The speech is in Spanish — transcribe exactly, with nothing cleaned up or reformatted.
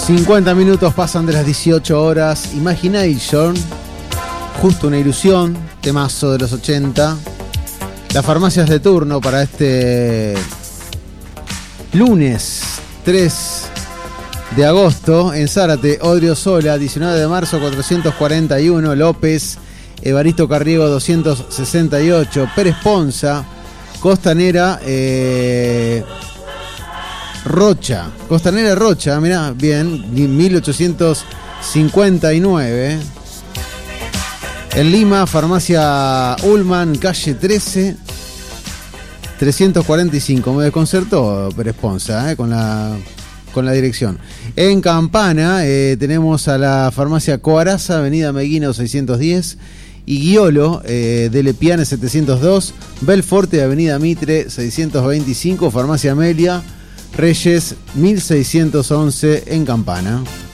cincuenta minutos pasan de las dieciocho horas. Imagination, Justo una ilusión, temazo de los ochenta. Las farmacias de turno para este lunes tres de agosto. En Zárate, Odriozola, diecinueve de marzo, cuatrocientos cuarenta y uno. López, Evaristo Carriego, doscientos sesenta y ocho. Pérez Ponza, Costanera, eh, Rocha. Costanera Rocha, mirá, bien, mil ochocientos cincuenta y nueve. En Lima, farmacia Ullman, calle trece, trescientos cuarenta y cinco. Me desconcertó Pérez Ponza, eh, con la... con la dirección. En Campana eh, tenemos a la farmacia Coaraza, avenida Meguino seiscientos diez, y Guiolo eh, de Lepiane setecientos dos, Belforte, avenida Mitre seiscientos veinticinco, farmacia Amelia, Reyes mil seiscientos once en Campana.